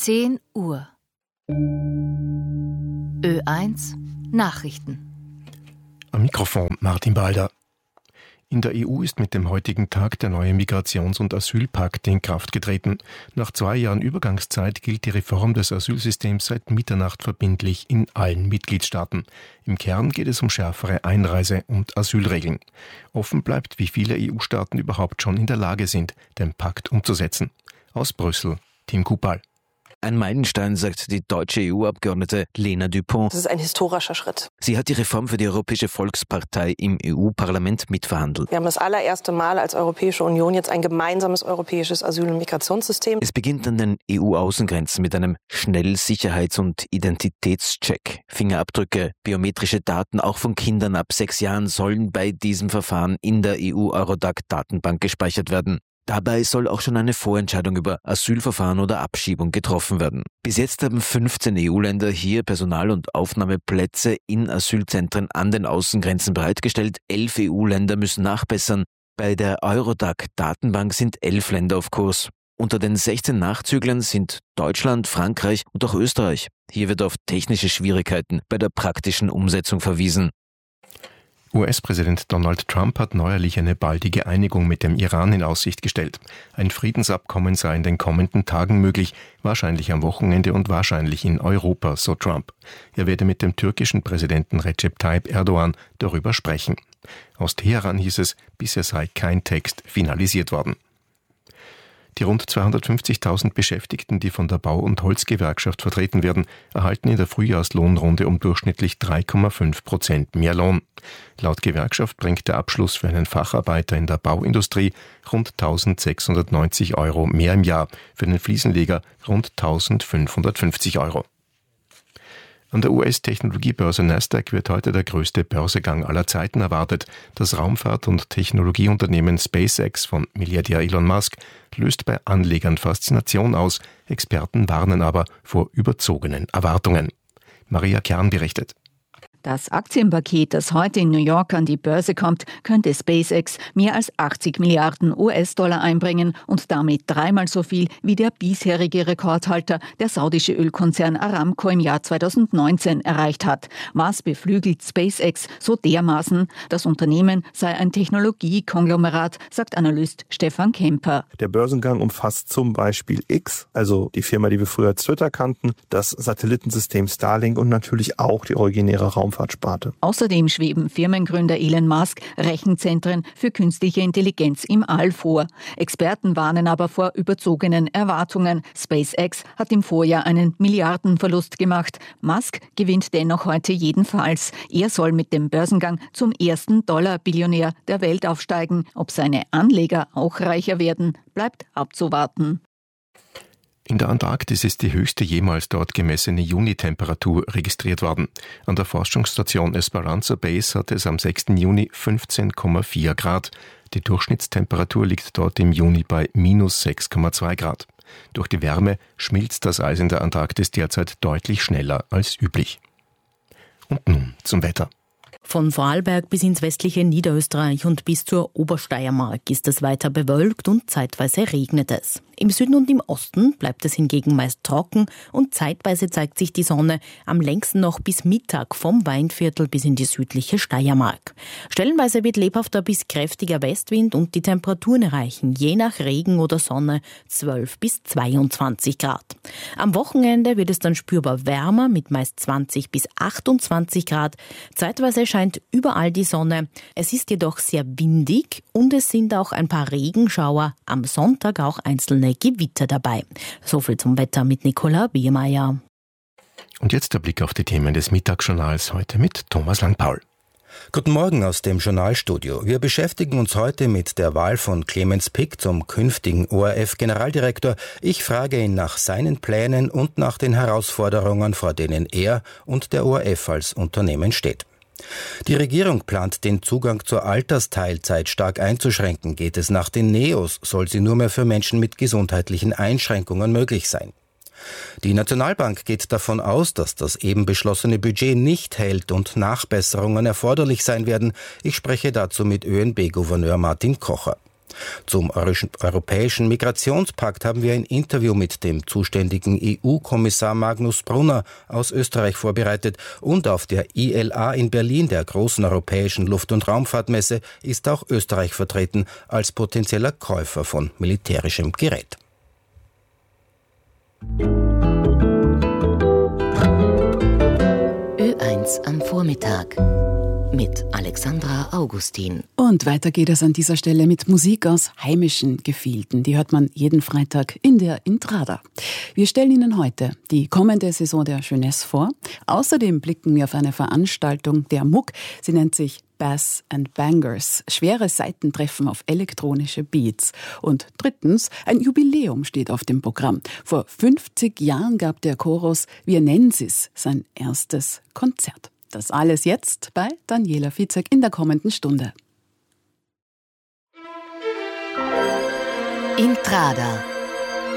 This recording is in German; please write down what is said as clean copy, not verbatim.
10 Uhr. Ö1 Nachrichten. Am Mikrofon Martin Balder. In der EU ist mit dem heutigen Tag der neue Migrations- und Asylpakt in Kraft getreten. Nach 2 Jahren Übergangszeit gilt die Reform des Asylsystems seit Mitternacht verbindlich in allen Mitgliedstaaten. Im Kern geht es um schärfere Einreise- und Asylregeln. Offen bleibt, wie viele EU-Staaten überhaupt schon in der Lage sind, den Pakt umzusetzen. Aus Brüssel, Tim Kupal. Ein Meilenstein, sagt die deutsche EU-Abgeordnete Lena Dupont. Das ist ein historischer Schritt. Sie hat die Reform für die Europäische Volkspartei im EU-Parlament mitverhandelt. Wir haben das allererste Mal als Europäische Union jetzt ein gemeinsames europäisches Asyl- und Migrationssystem. Es beginnt an den EU-Außengrenzen mit einem Schnellsicherheits- und Identitätscheck. Fingerabdrücke, biometrische Daten auch von Kindern ab 6 Jahren sollen bei diesem Verfahren in der EU-Eurodac-Datenbank gespeichert werden. Dabei soll auch schon eine Vorentscheidung über Asylverfahren oder Abschiebung getroffen werden. Bis jetzt haben 15 EU-Länder hier Personal- und Aufnahmeplätze in Asylzentren an den Außengrenzen bereitgestellt. 11 EU-Länder müssen nachbessern. Bei der Eurodac-Datenbank sind 11 Länder auf Kurs. Unter den 16 Nachzüglern sind Deutschland, Frankreich und auch Österreich. Hier wird auf technische Schwierigkeiten bei der praktischen Umsetzung verwiesen. US-Präsident Donald Trump hat neuerlich eine baldige Einigung mit dem Iran in Aussicht gestellt. Ein Friedensabkommen sei in den kommenden Tagen möglich, wahrscheinlich am Wochenende und wahrscheinlich in Europa, so Trump. Er werde mit dem türkischen Präsidenten Recep Tayyip Erdogan darüber sprechen. Aus Teheran hieß es, bisher sei kein Text finalisiert worden. Die rund 250.000 Beschäftigten, die von der Bau- und Holzgewerkschaft vertreten werden, erhalten in der Frühjahrslohnrunde um durchschnittlich 3,5% mehr Lohn. Laut Gewerkschaft bringt der Abschluss für einen Facharbeiter in der Bauindustrie rund 1.690 € mehr im Jahr, für den Fliesenleger rund 1.550 €. An der US-Technologiebörse Nasdaq wird heute der größte Börsegang aller Zeiten erwartet. Das Raumfahrt- und Technologieunternehmen SpaceX von Milliardär Elon Musk löst bei Anlegern Faszination aus. Experten warnen aber vor überzogenen Erwartungen. Maria Kern berichtet. Das Aktienpaket, das heute in New York an die Börse kommt, könnte SpaceX mehr als 80 Milliarden US-Dollar einbringen und damit 3-mal so viel wie der bisherige Rekordhalter, der saudische Ölkonzern Aramco im Jahr 2019 erreicht hat. Was beflügelt SpaceX so dermaßen? Das Unternehmen sei ein Technologiekonglomerat, sagt Analyst Stefan Kemper. Der Börsengang umfasst zum Beispiel X, also die Firma, die wir früher als Twitter kannten, das Satellitensystem Starlink und natürlich auch die originäre Raumfahrtsparte. Außerdem schweben Firmengründer Elon Musk Rechenzentren für künstliche Intelligenz im All vor. Experten warnen aber vor überzogenen Erwartungen. SpaceX hat im Vorjahr einen Milliardenverlust gemacht. Musk gewinnt dennoch heute jedenfalls. Er soll mit dem Börsengang zum ersten Dollar-Billionär der Welt aufsteigen. Ob seine Anleger auch reicher werden, bleibt abzuwarten. In der Antarktis ist die höchste jemals dort gemessene Junitemperatur registriert worden. An der Forschungsstation Esperanza Base hatte es am 6. Juni 15,4 Grad. Die Durchschnittstemperatur liegt dort im Juni bei minus 6,2 Grad. Durch die Wärme schmilzt das Eis in der Antarktis derzeit deutlich schneller als üblich. Und nun zum Wetter. Von Vorarlberg bis ins westliche Niederösterreich und bis zur Obersteiermark ist es weiter bewölkt und zeitweise regnet es. Im Süden und im Osten bleibt es hingegen meist trocken und zeitweise zeigt sich die Sonne, am längsten noch bis Mittag vom Weinviertel bis in die südliche Steiermark. Stellenweise wird lebhafter bis kräftiger Westwind und die Temperaturen erreichen je nach Regen oder Sonne 12 bis 22 Grad. Am Wochenende wird es dann spürbar wärmer mit meist 20 bis 28 Grad. Zeitweise scheint überall die Sonne. Es ist jedoch sehr windig und es sind auch ein paar Regenschauer, am Sonntag auch einzelne Gewitter dabei. Soviel zum Wetter mit Nicola Biermeier. Und jetzt der Blick auf die Themen des Mittagsjournals heute mit Thomas Langpaul. Guten Morgen aus dem Journalstudio. Wir beschäftigen uns heute mit der Wahl von Clemens Pick zum künftigen ORF-Generaldirektor. Ich frage ihn nach seinen Plänen und nach den Herausforderungen, vor denen er und der ORF als Unternehmen steht. Die Regierung plant, den Zugang zur Altersteilzeit stark einzuschränken. Geht es nach den NEOS, soll sie nur mehr für Menschen mit gesundheitlichen Einschränkungen möglich sein. Die Nationalbank geht davon aus, dass das eben beschlossene Budget nicht hält und Nachbesserungen erforderlich sein werden. Ich spreche dazu mit ÖNB-Gouverneur Martin Kocher. Zum europäischen Migrationspakt haben wir ein Interview mit dem zuständigen EU-Kommissar Magnus Brunner aus Österreich vorbereitet. Und auf der ILA in Berlin, der großen europäischen Luft- und Raumfahrtmesse, ist auch Österreich vertreten als potenzieller Käufer von militärischem Gerät. Ö1 am Vormittag mit Alexandra Augustin. Und weiter geht es an dieser Stelle mit Musik aus heimischen Gefilden. Die hört man jeden Freitag in der Intrada. Wir stellen Ihnen heute die kommende Saison der Jeunesse vor. Außerdem blicken wir auf eine Veranstaltung der MUK. Sie nennt sich Bass and Bangers, schwere Seitentreffen auf elektronische Beats. Und drittens, ein Jubiläum steht auf dem Programm. Vor 50 Jahren gab der Chorus Wir nennen sie's sein erstes Konzert. Das alles jetzt bei Daniela Fizek in der kommenden Stunde. Intrada.